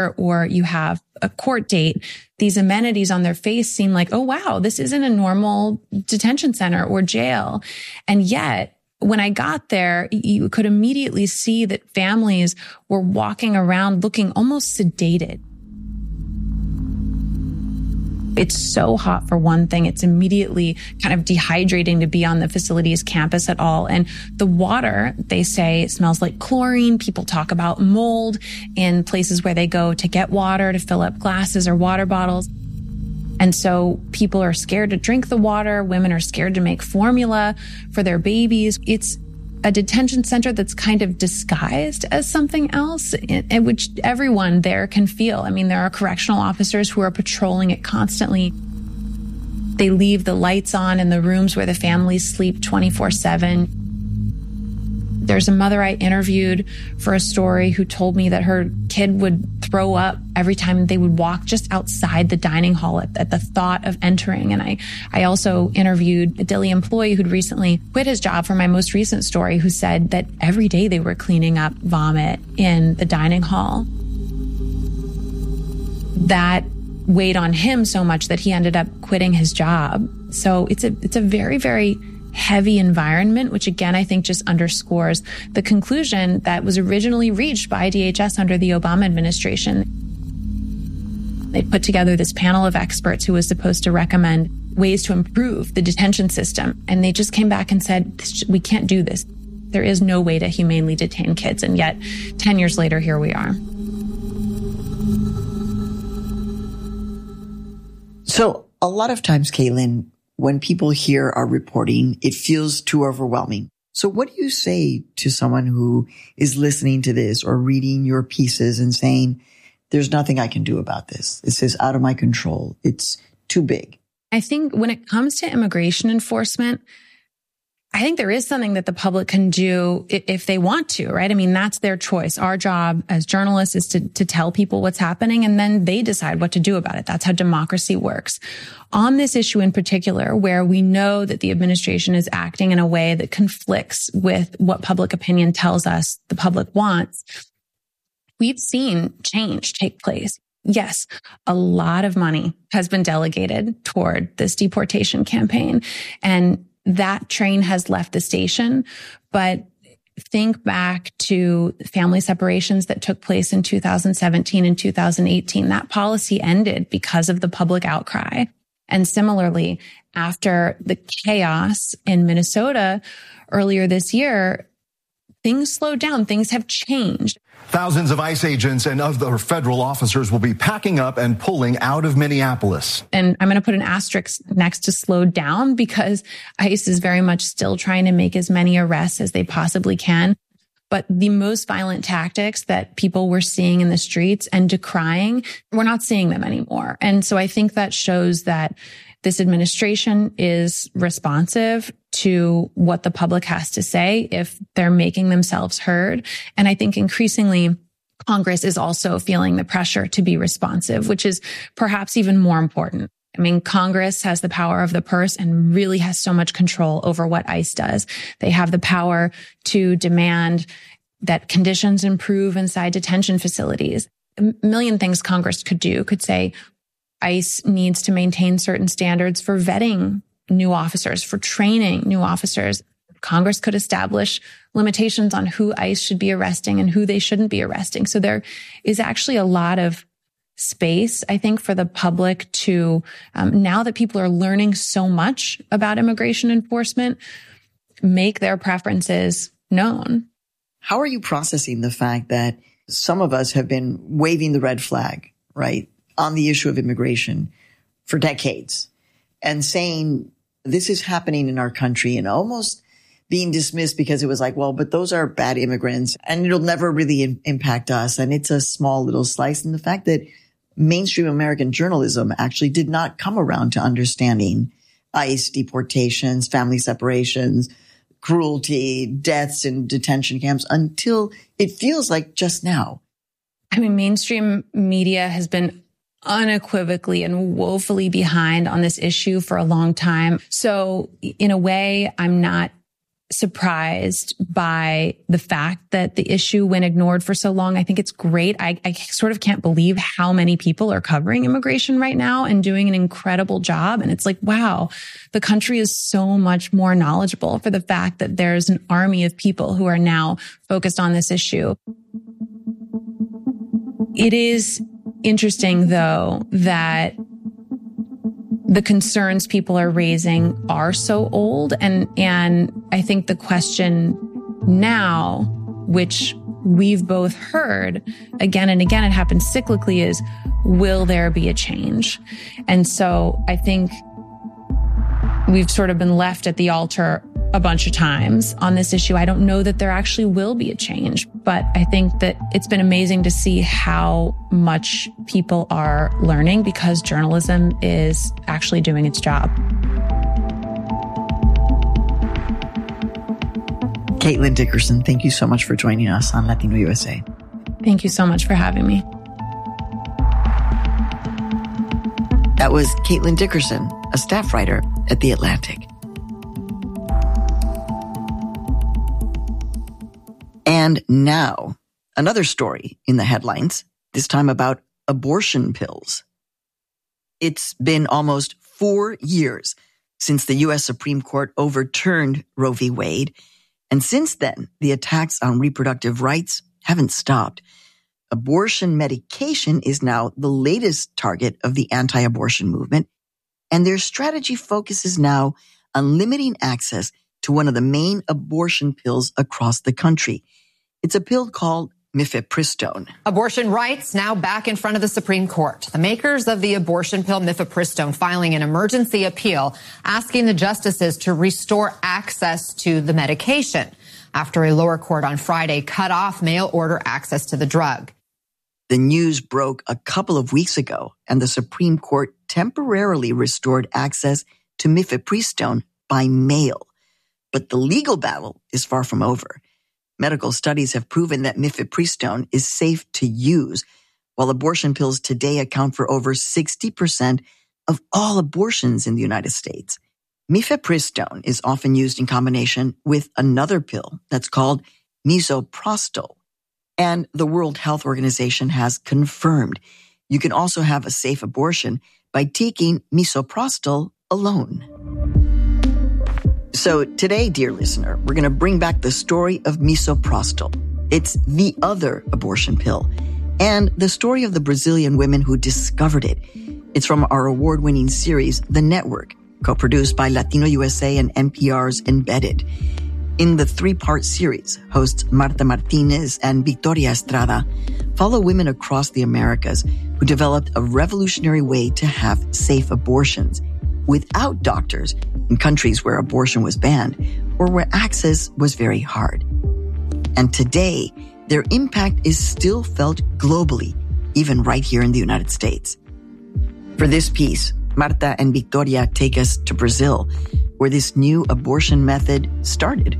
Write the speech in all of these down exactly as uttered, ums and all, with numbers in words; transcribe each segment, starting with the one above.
or you have a court date, these amenities on their face seem like, oh, wow, this isn't a normal detention center or jail. And yet, when I got there, you could immediately see that families were walking around looking almost sedated. It's so hot for one thing. It's immediately kind of dehydrating to be on the facility's campus at all. And the water, they say, smells like chlorine. People talk about mold in places where they go to get water, to fill up glasses or water bottles. And so people are scared to drink the water. Women are scared to make formula for their babies. It's a detention center that's kind of disguised as something else, in which everyone there can feel. I mean, there are correctional officers who are patrolling it constantly. They leave the lights on in the rooms where the families sleep twenty-four seven. There's a mother I interviewed for a story who told me that her kid would throw up every time they would walk just outside the dining hall at, at the thought of entering. And I, I also interviewed a Dilley employee who'd recently quit his job for my most recent story, who said that every day they were cleaning up vomit in the dining hall. That weighed on him so much that he ended up quitting his job. So it's a, it's a very, very heavy environment, which again, I think just underscores the conclusion that was originally reached by D H S under the Obama administration. They put together this panel of experts who was supposed to recommend ways to improve the detention system. And they just came back and said, we can't do this. There is no way to humanely detain kids. And yet ten years later, here we are. So a lot of times, Caitlin, when people hear our reporting, it feels too overwhelming. So what do you say to someone who is listening to this or reading your pieces and saying, there's nothing I can do about this. This is out of my control. It's too big. I think when it comes to immigration enforcement, I think there is something that the public can do if they want to, right? I mean, that's their choice. Our job as journalists is to, to tell people what's happening, and then they decide what to do about it. That's how democracy works. On this issue in particular, where we know that the administration is acting in a way that conflicts with what public opinion tells us the public wants, we've seen change take place. Yes, a lot of money has been delegated toward this deportation campaign, and that train has left the station. But think back to family separations that took place in two thousand seventeen and two thousand eighteen. That policy ended because of the public outcry. And similarly, after the chaos in Minnesota earlier this year, things slowed down. Things have changed. Thousands of ICE agents and other federal officers will be packing up and pulling out of Minneapolis. And I'm going to put an asterisk next to slow down, because ICE is very much still trying to make as many arrests as they possibly can. But the most violent tactics that people were seeing in the streets and decrying, we're not seeing them anymore. And so I think that shows that this administration is responsive to what the public has to say if they're making themselves heard. And I think increasingly, Congress is also feeling the pressure to be responsive, which is perhaps even more important. I mean, Congress has the power of the purse and really has so much control over what ICE does. They have the power to demand that conditions improve inside detention facilities. A million things Congress could do, could say, ICE needs to maintain certain standards for vetting new officers, for training new officers. Congress could establish limitations on who ICE should be arresting and who they shouldn't be arresting. So there is actually a lot of space, I think, for the public to, um, now that people are learning so much about immigration enforcement, make their preferences known. How are you processing the fact that some of us have been waving the red flag, right, on the issue of immigration for decades and saying this is happening in our country and almost being dismissed because it was like, well, but those are bad immigrants and it'll never really in- impact us. And it's a small little slice. And the fact that mainstream American journalism actually did not come around to understanding ICE deportations, family separations, cruelty, deaths in detention camps until it feels like just now. I mean, mainstream media has been unequivocally and woefully behind on this issue for a long time. So in a way, I'm not surprised by the fact that the issue went ignored for so long. I think it's great. I, I sort of can't believe how many people are covering immigration right now and doing an incredible job. And it's like, wow, the country is so much more knowledgeable for the fact that there's an army of people who are now focused on this issue. It is interesting, though, that the concerns people are raising are so old. And, and I think the question now, which we've both heard again and again, it happens cyclically, is will there be a change? And so I think we've sort of been left at the altar a bunch of times on this issue. I don't know that there actually will be a change, but I think that it's been amazing to see how much people are learning because journalism is actually doing its job. Caitlin Dickerson, thank you so much for joining us on Latino U S A. Thank you so much for having me. That was Caitlin Dickerson, a staff writer at The Atlantic. And now, another story in the headlines, this time about abortion pills. It's been almost four years since the U S Supreme Court overturned Roe v. Wade. And since then, the attacks on reproductive rights haven't stopped. Abortion medication is now the latest target of the anti-abortion movement. And their strategy focuses now on limiting access to one of the main abortion pills across the country. It's a pill called mifepristone. Abortion rights now back in front of the Supreme Court. The makers of the abortion pill mifepristone filing an emergency appeal asking the justices to restore access to the medication after a lower court on Friday cut off mail order access to the drug. The news broke a couple of weeks ago, and the Supreme Court temporarily restored access to mifepristone by mail. But the legal battle is far from over. Medical studies have proven that mifepristone is safe to use, while abortion pills today account for over sixty percent of all abortions in the United States. Mifepristone is often used in combination with another pill that's called misoprostol. And the World Health Organization has confirmed you can also have a safe abortion by taking misoprostol alone. So today, dear listener, we're going to bring back the story of misoprostol. It's the other abortion pill, and the story of the Brazilian women who discovered it. It's from our award-winning series, The Network, co-produced by Latino U S A and N P R's Embedded. In the three-part series, hosts Marta Martinez and Victoria Estrada follow women across the Americas who developed a revolutionary way to have safe abortions without doctors in countries where abortion was banned or where access was very hard. And today, their impact is still felt globally, even right here in the United States. For this piece, Marta and Victoria take us to Brazil, where this new abortion method started.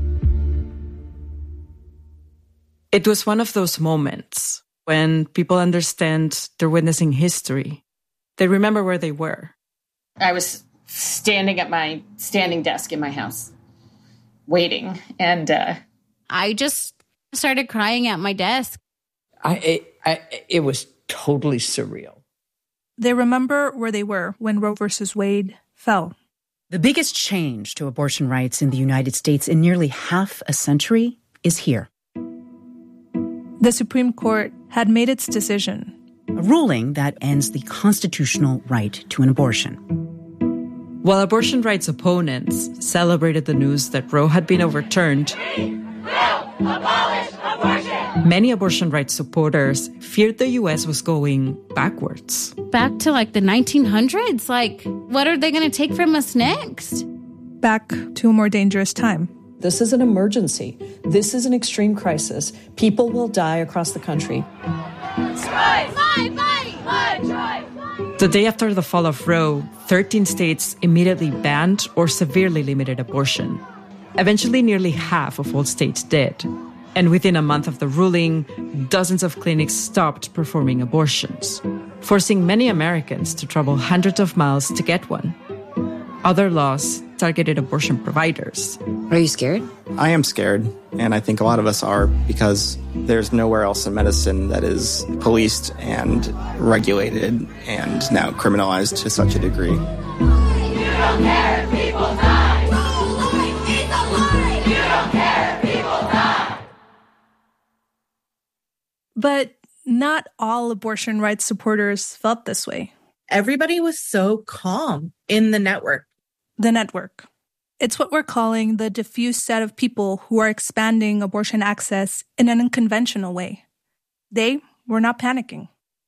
It was one of those moments when people understand they're witnessing history. They remember where they were. I was standing at my standing desk in my house, waiting, and uh, I just started crying at my desk. I it, I it was totally surreal. They remember where they were when Roe versus Wade fell. The biggest change to abortion rights in the United States in nearly half a century is here. The Supreme Court had made its decision. A ruling that ends the constitutional right to an abortion. While abortion rights opponents celebrated the news that Roe had been overturned, we will abolish abortion. Many abortion rights supporters feared the U S was going backwards. Back to like the nineteen hundreds? Like, what are they going to take from us next? Back to a more dangerous time. This is an emergency. This is an extreme crisis. People will die across the country. Strive! Fight! Fight! Fight! Strive! The day after the fall of Roe, thirteen states immediately banned or severely limited abortion. Eventually, nearly half of all states did. And within a month of the ruling, dozens of clinics stopped performing abortions, forcing many Americans to travel hundreds of miles to get one. Other laws targeted abortion providers. Are you scared? I am scared, and I think a lot of us are, because there's nowhere else in medicine that is policed and regulated and now criminalized to such a degree. You don't care if people die. Pro-life is a lie. You don't care if people die. But not all abortion rights supporters felt this way. Everybody was so calm in the network. The network. It's what we're calling the diffuse set of people who are expanding abortion access in an unconventional way. They were not panicking.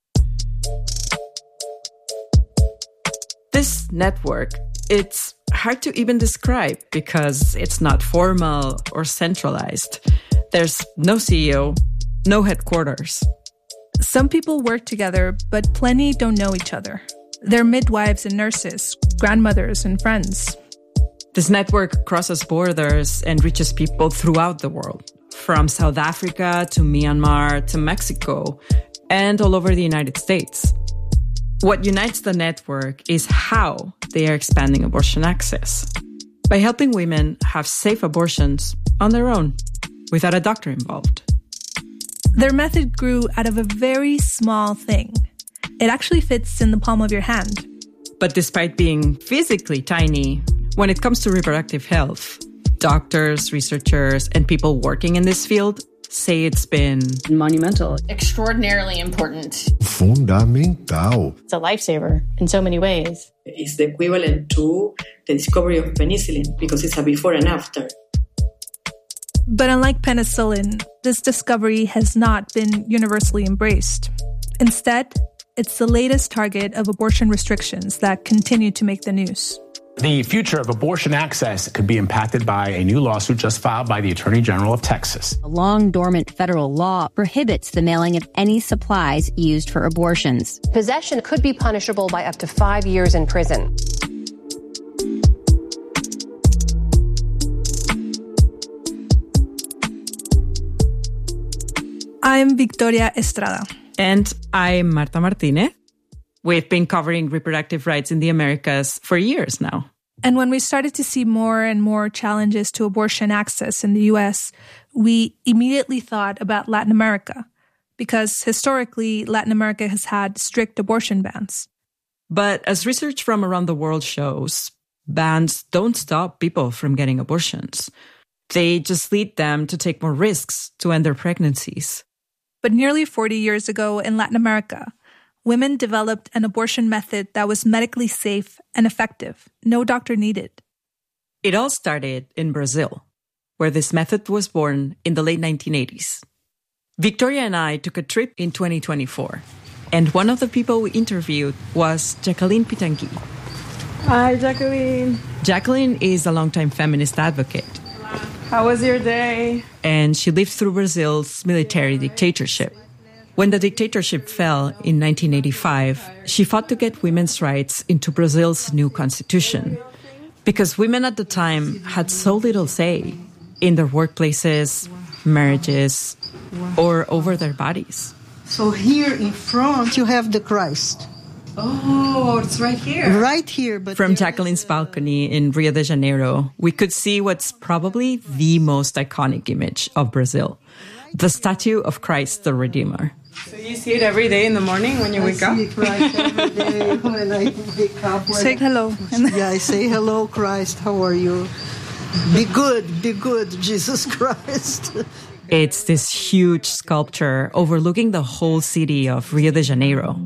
This network, it's hard to even describe because it's not formal or centralized. There's no C E O, no headquarters. Some people work together, but plenty don't know each other. They're midwives and nurses, grandmothers and friends. This network crosses borders and reaches people throughout the world, from South Africa to Myanmar to Mexico and all over the United States. What unites the network is how they are expanding abortion access, by helping women have safe abortions on their own, without a doctor involved. Their method grew out of a very small thing. It actually fits in the palm of your hand. But despite being physically tiny, when it comes to reproductive health, doctors, researchers, and people working in this field say it's been monumental, extraordinarily important, fundamental. It's a lifesaver in so many ways. It's the equivalent to the discovery of penicillin because it's a before and after. But unlike penicillin, this discovery has not been universally embraced. Instead, it's the latest target of abortion restrictions that continue to make the news. The future of abortion access could be impacted by a new lawsuit just filed by the Attorney General of Texas. A long-dormant federal law prohibits the mailing of any supplies used for abortions. Possession could be punishable by up to five years in prison. I'm Victoria Estrada. And I'm Marta Martinez. We've been covering reproductive rights in the Americas for years now. And when we started to see more and more challenges to abortion access in the U S, we immediately thought about Latin America, because historically, Latin America has had strict abortion bans. But as research from around the world shows, bans don't stop people from getting abortions. They just lead them to take more risks to end their pregnancies. But nearly forty years ago in Latin America, women developed an abortion method that was medically safe and effective. No doctor needed. It all started in Brazil, where this method was born in the late nineteen eighties. Victoria and I took a trip in twenty twenty-four, and one of the people we interviewed was Jacqueline Pitangui. Hi, Jacqueline. Jacqueline is a longtime feminist advocate. How was your day? And she lived through Brazil's military dictatorship. When the dictatorship fell in nineteen eighty-five, she fought to get women's rights into Brazil's new constitution, because women at the time had so little say in their workplaces, marriages, or over their bodies. So here in front, you have the Christ. Oh, it's right here. Right here. But From Jacqueline's balcony in Rio de Janeiro, we could see what's probably the most iconic image of Brazil, the statue of Christ the Redeemer. So you see it every day in the morning when you I wake see up? it right every day when I wake up. When Say hello. Yeah, I say hello, Christ. How are you? Be good, be good, Jesus Christ. It's this huge sculpture overlooking the whole city of Rio de Janeiro.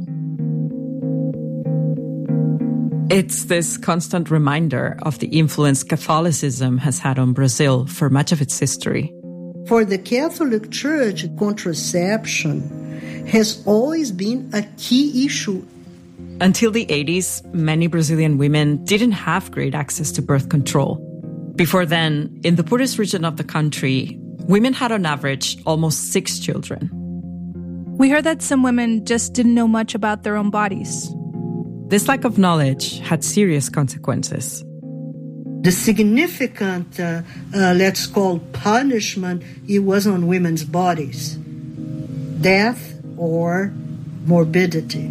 It's this constant reminder of the influence Catholicism has had on Brazil for much of its history. For the Catholic Church, contraception has always been a key issue. Until the eighties, many Brazilian women didn't have great access to birth control. Before then, in the poorest region of the country, women had on average almost six children. We heard that some women just didn't know much about their own bodies. This lack of knowledge had serious consequences. The significant, uh, uh, let's call punishment, it was on women's bodies. Death or morbidity.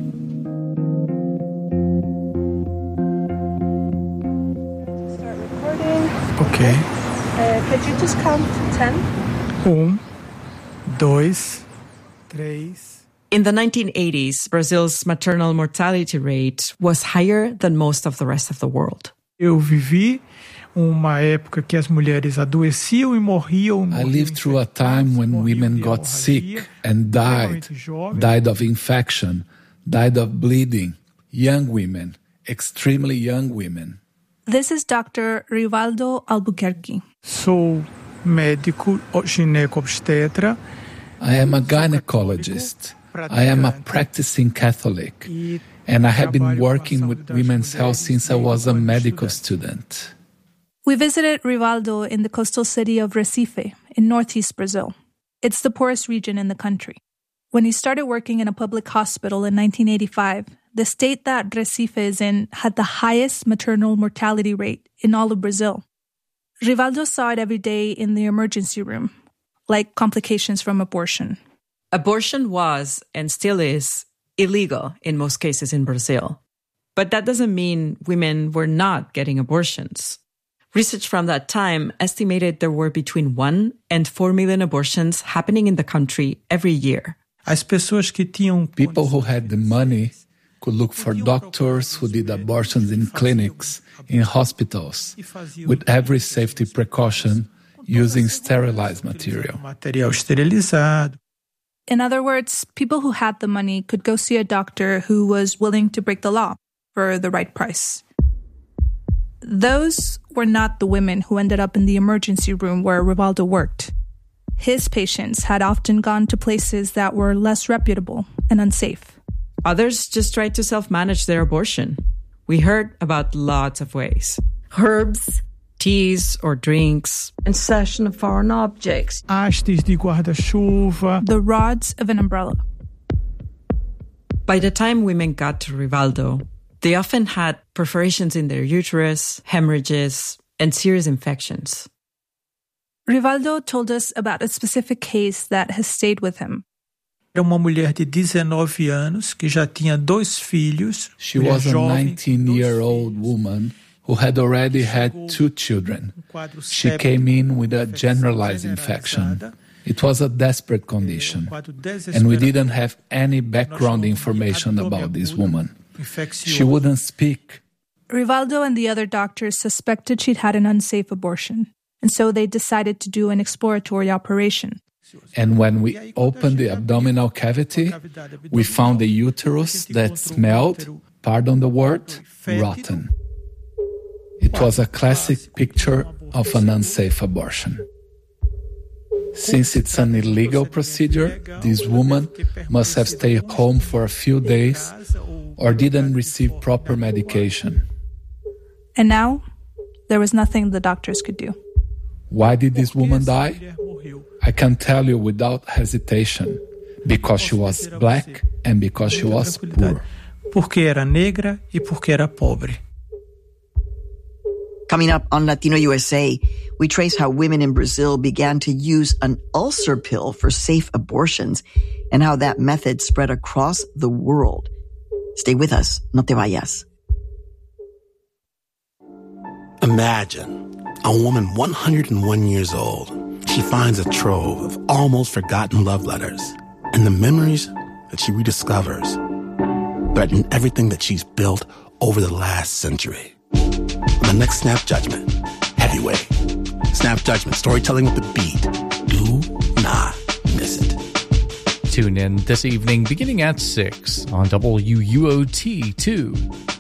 Start recording. Okay. Uh, Could you just count to ten? Um, dois, três. In the nineteen eighties, Brazil's maternal mortality rate was higher than most of the rest of the world. Eu vivi uma época que as mulheres adoeciam e morriam. I lived through a time when women got sick and died, died of infection, died of bleeding, young women, extremely young women. This is Doctor Rivaldo Albuquerque. Sou médico gineco-obstetra. I am a gynecologist. I am a practicing Catholic, and I have been working with women's health since I was a medical student. We visited Rivaldo in the coastal city of Recife in northeast Brazil. It's the poorest region in the country. When he started working in a public hospital in nineteen eighty-five, the state that Recife is in had the highest maternal mortality rate in all of Brazil. Rivaldo saw it every day in the emergency room, like complications from abortion. Abortion was, and still is, illegal in most cases in Brazil. But that doesn't mean women were not getting abortions. Research from that time estimated there were between one and four million abortions happening in the country every year. As pessoas que tinham People who had the money could look for doctors who did abortions in clinics, in hospitals, with every safety precaution, using sterilized material. material esterilizado. In other words, people who had the money could go see a doctor who was willing to break the law for the right price. Those were not the women who ended up in the emergency room where Rivaldo worked. His patients had often gone to places that were less reputable and unsafe. Others just tried to self-manage their abortion. We heard about lots of ways. Herbs, teas or drinks, insertion of foreign objects, hastes de guarda-chuva, the rods of an umbrella. By the time women got to Rivaldo, they often had perforations in their uterus, hemorrhages, and serious infections. Rivaldo told us about a specific case that has stayed with him. Era uma mulher de dezenove anos que já tinha dois filhos. She was a nineteen-year-old woman who had already had two children. She came in with a generalized infection. It was a desperate condition, and we didn't have any background information about this woman. She wouldn't speak. Rivaldo and the other doctors suspected she'd had an unsafe abortion, and so they decided to do an exploratory operation. And when we opened the abdominal cavity, we found the uterus that smelled, pardon the word, rotten. It was a classic picture of an unsafe abortion. Since it's an illegal procedure, this woman must have stayed home for a few days or didn't receive proper medication. And now, there was nothing the doctors could do. Why did this woman die? I can tell you without hesitation, because she was black and because she was poor. Porque era negra e porque era pobre. Coming up on Latino U S A, we trace how women in Brazil began to use an ulcer pill for safe abortions and how that method spread across the world. Stay with us. No te vayas. Imagine a woman one hundred one years old. She finds a trove of almost forgotten love letters, and the memories that she rediscovers threaten everything that she's built over the last century. On the next Snap Judgment, Heavyweight. Snap Judgment, storytelling with the beat. Do not miss it. Tune in this evening beginning at six on W U O T two.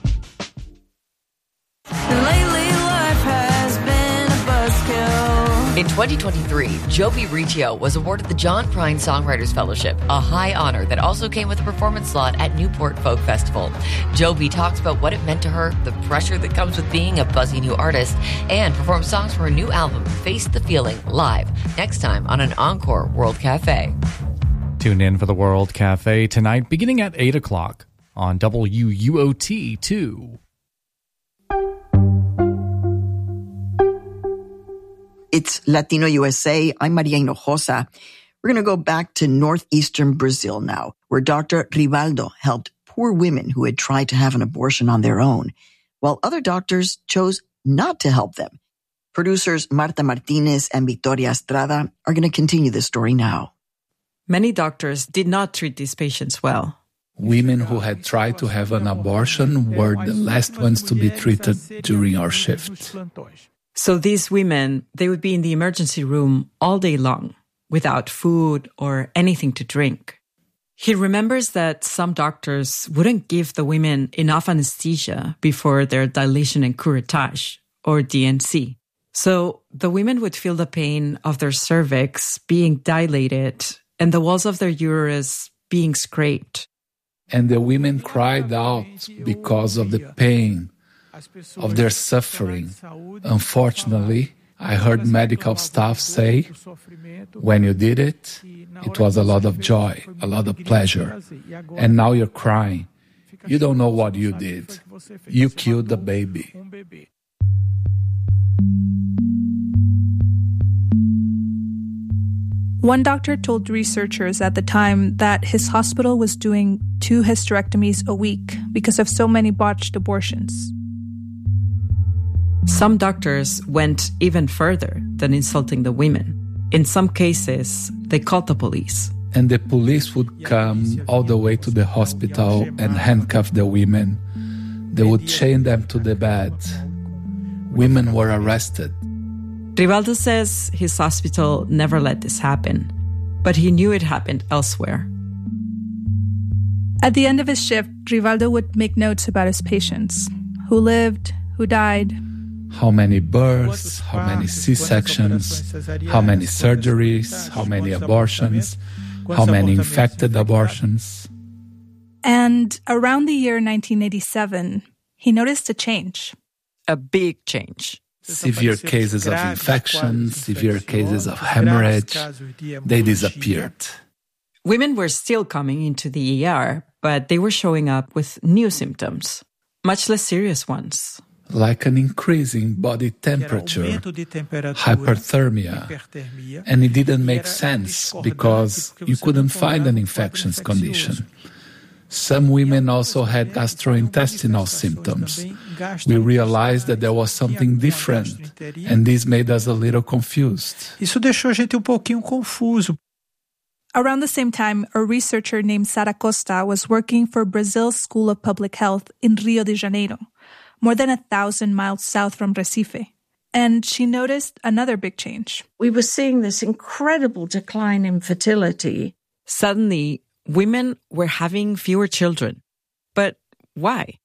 In twenty twenty-three, Joby Riccio was awarded the John Prine Songwriters Fellowship, a high honor that also came with a performance slot at Newport Folk Festival. Joby talks about what it meant to her, the pressure that comes with being a buzzy new artist, and performs songs from her new album, Face the Feeling, live next time on an Encore World Cafe. Tune in for the World Cafe tonight beginning at eight o'clock on W U O T two. It's Latino U S A. I'm Maria Hinojosa. We're going to go back to northeastern Brazil now, where Doctor Rivaldo helped poor women who had tried to have an abortion on their own, while other doctors chose not to help them. Producers Marta Martinez and Victoria Estrada are going to continue this story now. Many doctors did not treat these patients well. Women who had tried to have an abortion were the last ones to be treated during our shift. So these women, they would be in the emergency room all day long, without food or anything to drink. He remembers that some doctors wouldn't give the women enough anesthesia before their dilation and curettage, or D N C. So the women would feel the pain of their cervix being dilated and the walls of their uterus being scraped. And the women cried out because of the pain, of their suffering. Unfortunately, I heard medical staff say, when you did it, it was a lot of joy, a lot of pleasure. And now you're crying. You don't know what you did. You killed the baby. One doctor told researchers at the time that his hospital was doing two hysterectomies a week because of so many botched abortions. Some doctors went even further than insulting the women. In some cases, they called the police. And the police would come all the way to the hospital and handcuff the women. They would chain them to the bed. Women were arrested. Rivaldo says his hospital never let this happen, but he knew it happened elsewhere. At the end of his shift, Rivaldo would make notes about his patients, who lived, who died. How many births, how many C-sections, how many surgeries, how many abortions, how many infected abortions. And around the year nineteen eighty-seven, he noticed a change. A big change. Severe cases of infection, severe cases of hemorrhage, they disappeared. Women were still coming into the E R, but they were showing up with new symptoms, much less serious ones. Like an increasing body temperature, hyperthermia, and it didn't make sense because you couldn't find an infectious condition. Some women also had gastrointestinal symptoms. We realized that there was something different, and this made us a little confused. Isso deixou a gente um pouquinho confuso. Around the same time, a researcher named Sara Costa was working for Brazil's School of Public Health in Rio de Janeiro, more than a thousand miles south from Recife. And she noticed another big change. We were seeing this incredible decline in fertility. Suddenly, women were having fewer children. But why?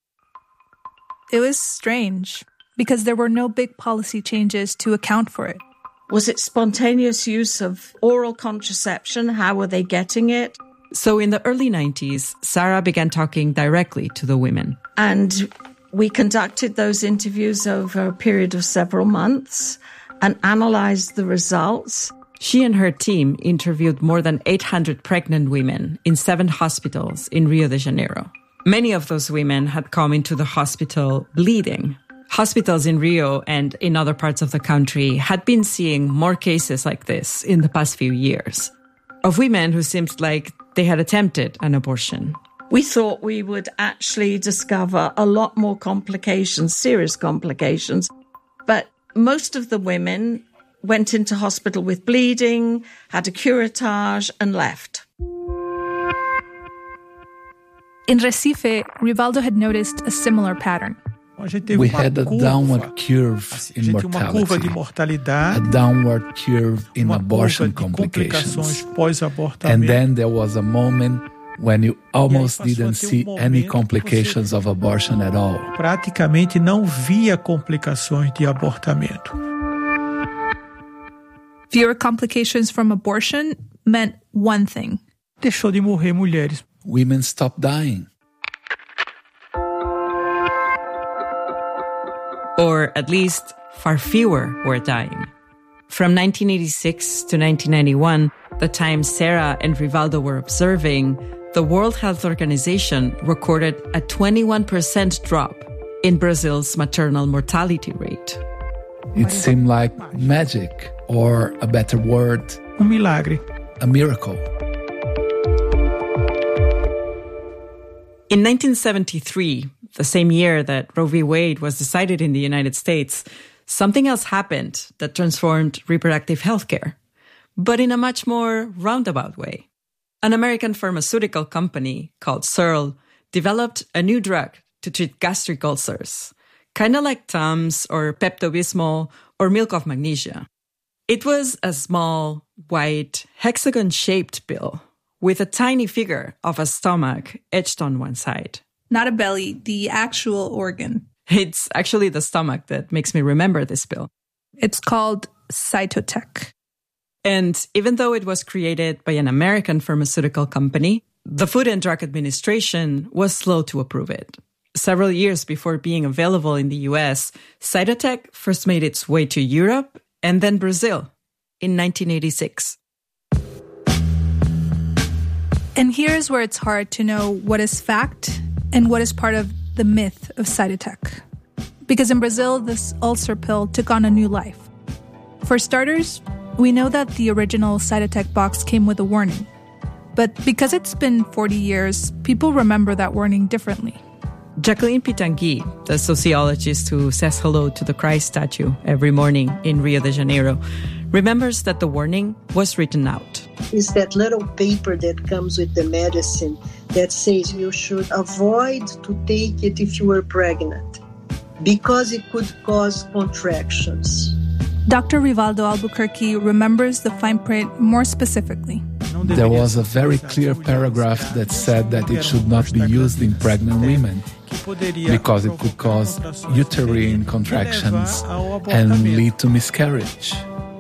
It was strange, because there were no big policy changes to account for it. Was it spontaneous use of oral contraception? How were they getting it? So in the early nineties, Sarah began talking directly to the women. And we conducted those interviews over a period of several months and analyzed the results. She and her team interviewed more than eight hundred pregnant women in seven hospitals in Rio de Janeiro. Many of those women had come into the hospital bleeding. Hospitals in Rio and in other parts of the country had been seeing more cases like this in the past few years, of women who seemed like they had attempted an abortion. We thought we would actually discover a lot more complications, serious complications, but most of the women went into hospital with bleeding, had a curettage, and left. In Recife, Rivaldo had noticed a similar pattern. We had a downward curve in mortality, a downward curve in abortion complications. And then there was a moment when you almost didn't see any complications of abortion at all. Praticamente não via complicações de abortamento. Fewer complications from abortion meant one thing. Deixou de morrer mulheres. Women stopped dying. Or at least far fewer were dying. From nineteen eighty-six to nineteen ninety-one, the time Sarah and Rivaldo were observing, the World Health Organization recorded a twenty-one percent drop in Brazil's maternal mortality rate. It seemed like magic, or a better word, um milagre, a miracle. In nineteen seventy-three, the same year that Roe v. Wade was decided in the United States, something else happened that transformed reproductive health care, but in a much more roundabout way. An American pharmaceutical company called Searle developed a new drug to treat gastric ulcers, kind of like Tums or Pepto-Bismol or milk of magnesia. It was a small, white, hexagon-shaped pill with a tiny figure of a stomach etched on one side. Not a belly, the actual organ. It's actually the stomach that makes me remember this pill. It's called Cytotec. And even though it was created by an American pharmaceutical company, the Food and Drug Administration was slow to approve it. Several years before being available in the U S, Cytotec first made its way to Europe and then Brazil in nineteen eighty-six. And here's where it's hard to know what is fact and what is part of the myth of Cytotec. Because in Brazil, this ulcer pill took on a new life. For starters, we know that the original Cytotec box came with a warning. But because it's been forty years, people remember that warning differently. Jacqueline Pitangui, the sociologist who says hello to the Christ statue every morning in Rio de Janeiro, remembers that the warning was written out. It's that little paper that comes with the medicine that says you should avoid to take it if you were pregnant because it could cause contractions. Doctor Rivaldo Albuquerque remembers the fine print more specifically. There was a very clear paragraph that said that it should not be used in pregnant women because it could cause uterine contractions and lead to miscarriage.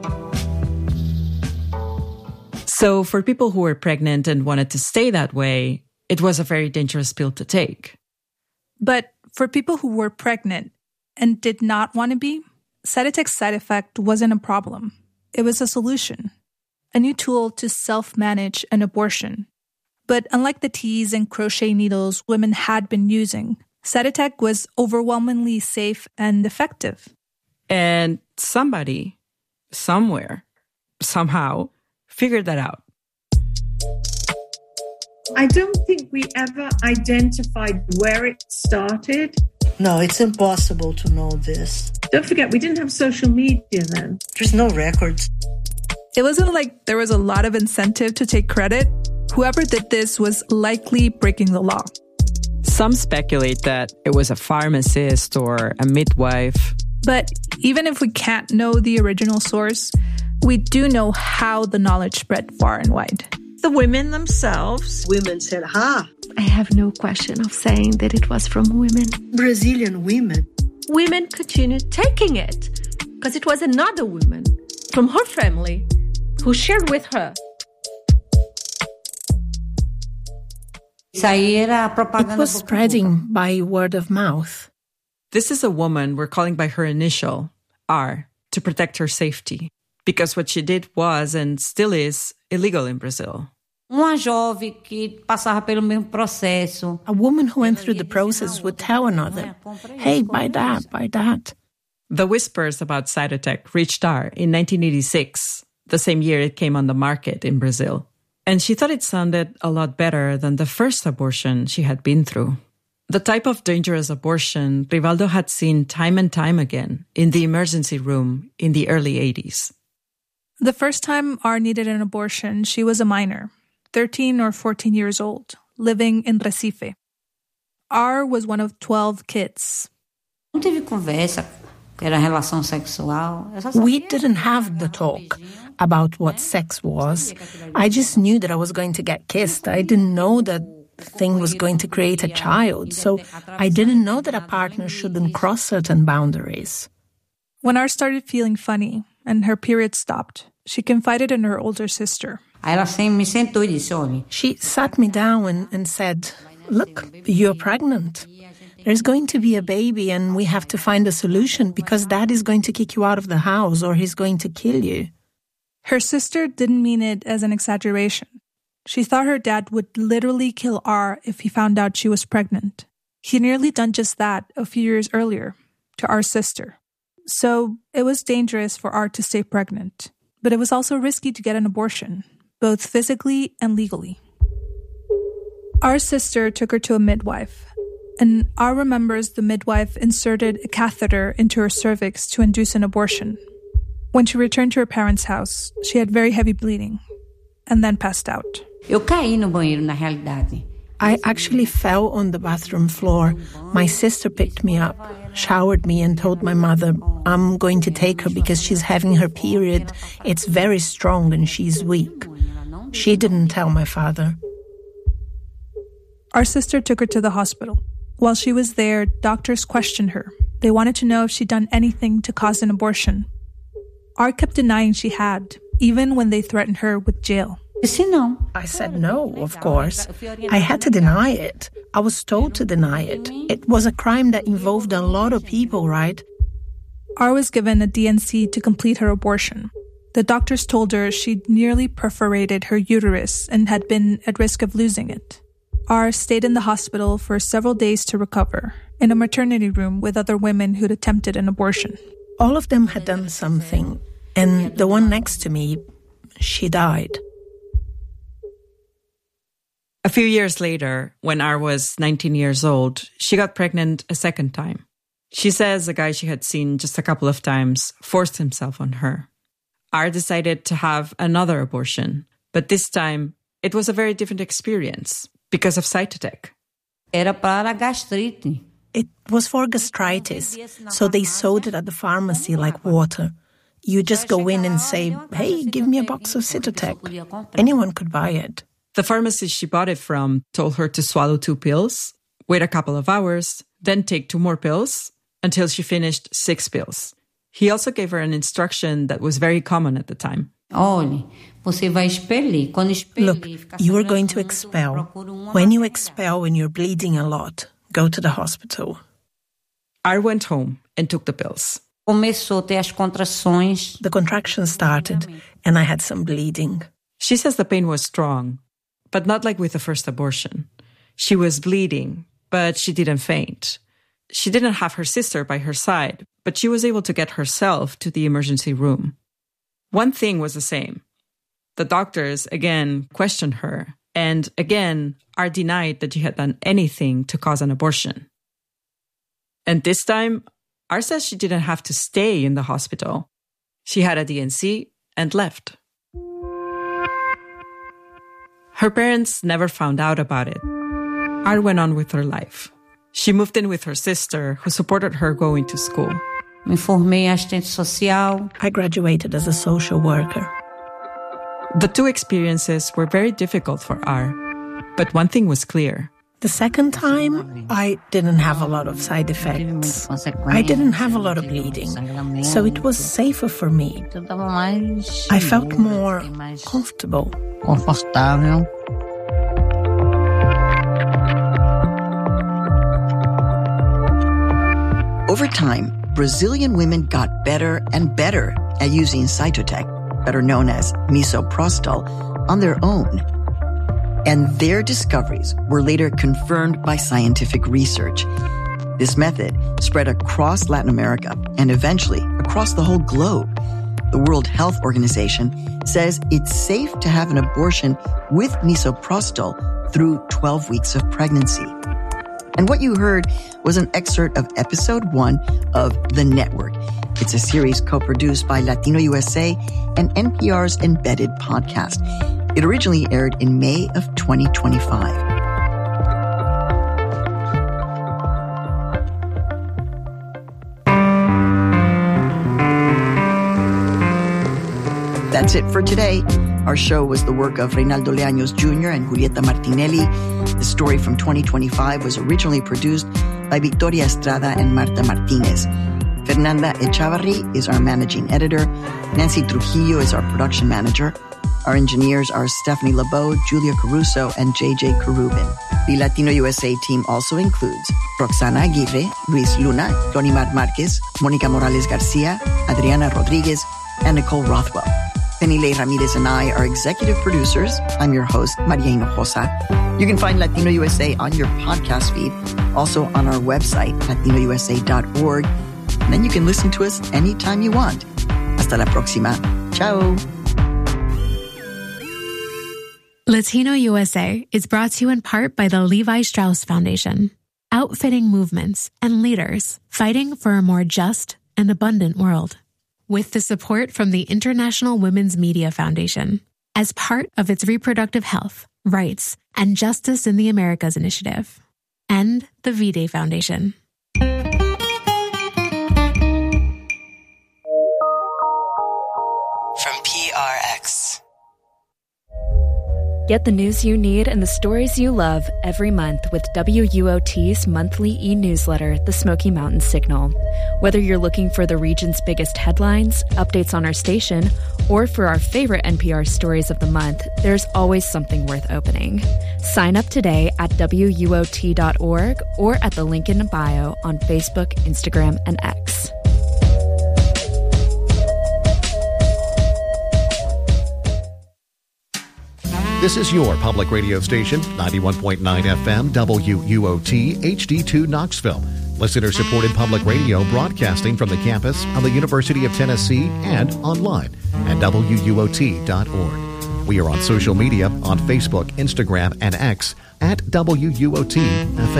So for people who were pregnant and wanted to stay that way, it was a very dangerous pill to take. But for people who were pregnant and did not want to be, Cytotec's side effect wasn't a problem. It was a solution, a new tool to self-manage an abortion. But unlike the teas and crochet needles women had been using, Cytotec was overwhelmingly safe and effective. And somebody, somewhere, somehow, figured that out. I don't think we ever identified where it started. No, it's impossible to know this. Don't forget, we didn't have social media then. There's no records. It wasn't like there was a lot of incentive to take credit. Whoever did this was likely breaking the law. Some speculate that it was a pharmacist or a midwife. But even if we can't know the original source, we do know how the knowledge spread far and wide. The women themselves. Women said, ha! I have no question of saying that it was from women. Brazilian women. Women continued taking it because it was another woman from her family who shared with her. It was spreading by word of mouth. This is a woman we're calling by her initial, R, to protect her safety. Because what she did was, and still is, illegal in Brazil. A woman who went through the process would tell another, hey, buy that, buy that. The whispers about Cytotec reached R in nineteen eighty-six, the same year it came on the market in Brazil. And she thought it sounded a lot better than the first abortion she had been through. The type of dangerous abortion Rivaldo had seen time and time again in the emergency room in the early eighties. The first time R needed an abortion, she was a minor, thirteen or fourteen years old, living in Recife. R was one of twelve kids. We didn't have the talk about what sex was. I just knew that I was going to get kissed. I didn't know that the thing was going to create a child, so I didn't know that a partner shouldn't cross certain boundaries. When R started feeling funny and her period stopped, she confided in her older sister. She sat me down and, and said, look, you're pregnant. There's going to be a baby and we have to find a solution because dad is going to kick you out of the house or he's going to kill you. Her sister didn't mean it as an exaggeration. She thought her dad would literally kill R if he found out she was pregnant. He'd nearly done just that a few years earlier to R's sister. So it was dangerous for R to stay pregnant, but it was also risky to get an abortion, both physically and legally. R's sister took her to a midwife, And R remembers the midwife inserted a catheter into her cervix to induce an abortion. When she returned to her parents' house, she had very heavy bleeding and then passed out. Eu caí no banheiro, na realidade. I actually fell on the bathroom floor. My sister picked me up, showered me, and told my mother, I'm going to take her because she's having her period. It's very strong and she's weak. She didn't tell my father. Our sister took her to the hospital. While she was there, doctors questioned her. They wanted to know if she'd done anything to cause an abortion. R kept denying she had, even when they threatened her with jail. I said no, of course. I had to deny it. I was told to deny it. It was a crime that involved a lot of people, right? R was given a D N C to complete her abortion. The doctors told her she'd nearly perforated her uterus and had been at risk of losing it. R stayed in the hospital for several days to recover, in a maternity room with other women who'd attempted an abortion. All of them had done something, and the one next to me, she died. A few years later, when R was nineteen years old, she got pregnant a second time. She says a guy she had seen just a couple of times forced himself on her. R decided to have another abortion, but this time it was a very different experience because of Cytotec. Era para gastrite. It was for gastritis, so they sold it at the pharmacy like water. You just go in and say, hey, give me a box of Cytotec. Anyone could buy it. The pharmacist she bought it from told her to swallow two pills, wait a couple of hours, then take two more pills until she finished six pills. He also gave her an instruction that was very common at the time. Look, you are going to expel. When you expel and you're bleeding a lot, go to the hospital. R went home and took the pills. The contractions started and I had some bleeding. She says the pain was strong, but not like with the first abortion. She was bleeding, but she didn't faint. She didn't have her sister by her side, but she was able to get herself to the emergency room. One thing was the same. The doctors, again, questioned her, and again, R denied that she had done anything to cause an abortion. And this time, R says she didn't have to stay in the hospital. She had a D N C and left. Her parents never found out about it. R went on with her life. She moved in with her sister, who supported her going to school. I graduated as a social worker. The two experiences were very difficult for R, but one thing was clear. The second time, I didn't have a lot of side effects. I didn't have a lot of bleeding, so it was safer for me. I felt more comfortable. Over time, Brazilian women got better and better at using Cytotec, better known as misoprostol, on their own. And their discoveries were later confirmed by scientific research. This method spread across Latin America and eventually across the whole globe. The World Health Organization says it's safe to have an abortion with misoprostol through twelve weeks of pregnancy. And what you heard was an excerpt of episode one of The Network. It's a series co-produced by Latino U S A and N P R's Embedded podcast. It originally aired in May of twenty twenty-five. That's it for today. Our show was the work of Reynaldo Leaños Junior and Julieta Martinelli. The story from twenty twenty-five was originally produced by Victoria Estrada and Marta Martinez. Fernanda Echavarri is our managing editor. Nancy Trujillo is our production manager. Our engineers are Stephanie Lebeau, Julia Caruso, and J J Carubin. The Latino U S A team also includes Roxana Aguirre, Luis Luna, Donimar Marquez, Monica Morales Garcia, Adriana Rodriguez, and Nicole Rothwell. Penile Ramirez and I are executive producers. I'm your host, Maria Hinojosa. You can find Latino U S A on your podcast feed, also on our website, latino u s a dot org. And then you can listen to us anytime you want. Hasta la próxima. Ciao. Latino U S A is brought to you in part by the Levi Strauss Foundation. outfitting movements and leaders fighting for a more just and abundant world. With the support from the International Women's Media Foundation, as part of its Reproductive Health, Rights, and Justice in the Americas initiative, and the V-Day Foundation. From P R X. Get the news you need and the stories you love every month with W U O T's monthly e-newsletter, The Smoky Mountain Signal. Whether you're looking for the region's biggest headlines, updates on our station, or for our favorite N P R stories of the month, there's always something worth opening. Sign up today at W U O T dot org or at the link in the bio on Facebook, Instagram, and X. This is your public radio station, ninety-one point nine F M, W U O T, H D two Knoxville. Listener-supported public radio broadcasting from the campus of the University of Tennessee and online at W U O T dot org. We are on social media on Facebook, Instagram, and X at W U O T F M.